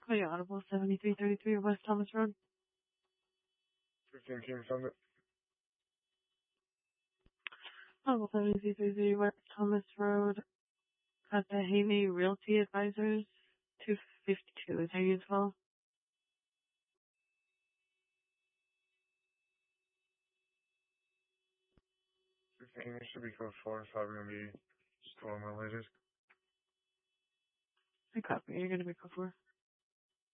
Call your Audible 7333 West Thomas Road. 15 King Summit. Audible 7333 West Thomas Road. At the Haley Realty Advisors, 252. Is that you as well? English should be code 4, probably going to be storm related. I copy. You're going to be code 4.